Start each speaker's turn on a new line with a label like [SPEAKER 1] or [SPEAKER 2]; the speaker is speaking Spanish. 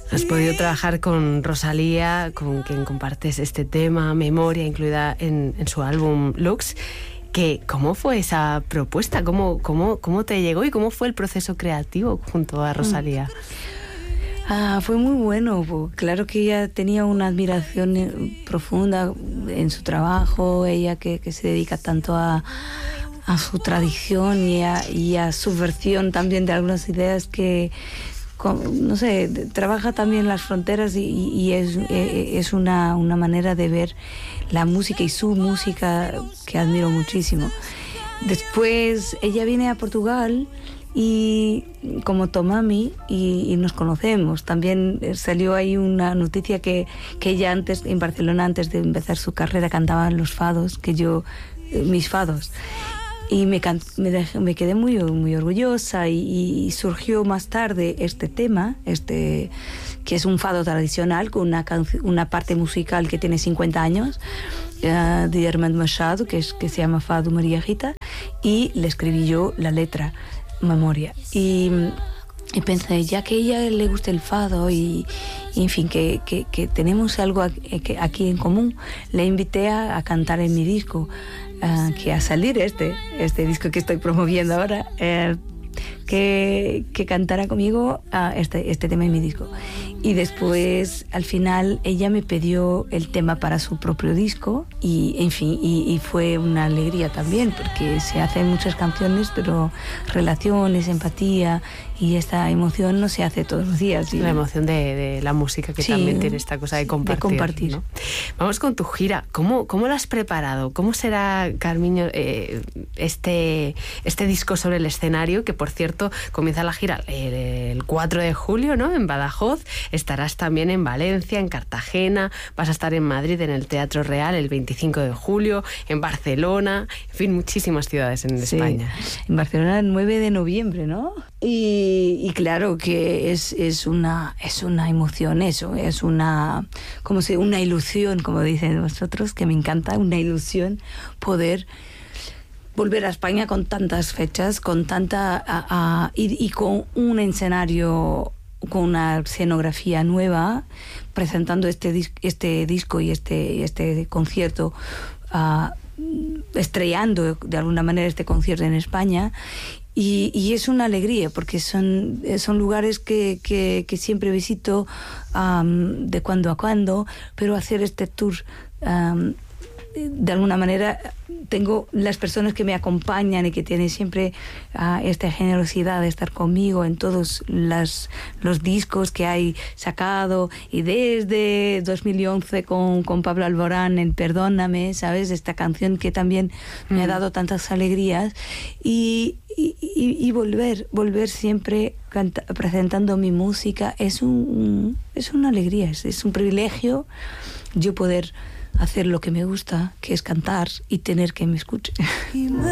[SPEAKER 1] Has podido trabajar con Rosalía, con quien compartes este tema, Memoria, incluida en su álbum Lux. ¿Cómo fue esa propuesta? ¿Cómo te llegó y cómo fue el proceso creativo junto a Rosalía?
[SPEAKER 2] Fue muy bueno. Claro que ella tenía una admiración profunda en su trabajo, ella que se dedica tanto a su tradición y a su versión también de algunas ideas que, no sé, trabaja también las fronteras y es una manera de ver la música y su música que admiro muchísimo. Después ella viene a Portugal y como Tomami y nos conocemos. También salió ahí una noticia que ella antes, en Barcelona, antes de empezar su carrera, cantaba los fados, mis fados. Y me quedé muy orgullosa y surgió más tarde este tema, que es un fado tradicional con una parte musical que tiene 50 años, de Armando Machado, que se llama Fado María Rita, y le escribí yo la letra, Memoria. Y pensé, ya que a ella le gusta el fado y en fin, que tenemos algo aquí en común, le invité a cantar en mi disco, que a salir este disco que estoy promoviendo ahora, que cantara conmigo este tema en mi disco. Y después, al final, ella me pidió el tema para su propio disco y, en fin, y fue una alegría también, porque se hacen muchas canciones, pero relaciones, empatía y esta emoción no se hace todos los días.
[SPEAKER 1] La emoción de la música, que sí, también tiene esta cosa de compartir. ¿No? Vamos con tu gira. ¿Cómo la has preparado? ¿Cómo será, Carmiño, este disco sobre el escenario? Que, por cierto, comienza la gira el 4 de julio, ¿no? En Badajoz. Estarás también en Valencia, en Cartagena. Vas a estar en Madrid, en el Teatro Real, el 25 de julio. En Barcelona. En fin, muchísimas ciudades en España.
[SPEAKER 2] En Barcelona el 9 de noviembre, ¿no? Y claro que es una emoción eso, es una ilusión, como dicen vosotros, que me encanta, una ilusión poder volver a España con tantas fechas, con tanta y con un escenario, con una escenografía nueva, presentando este disco y este concierto, estrellando de alguna manera este concierto en España. Y es una alegría, porque son lugares que siempre visito de cuando a cuando, pero hacer este tour, de alguna manera, tengo las personas que me acompañan y que tienen siempre esta generosidad de estar conmigo en todos los discos que hay sacado, y desde 2011 con Pablo Alborán en Perdóname, ¿sabes? Esta canción que también me ha dado tantas alegrías, y volver siempre presentando mi música es una alegría, es un privilegio yo poder hacer lo que me gusta, que es cantar y tener que me escuche.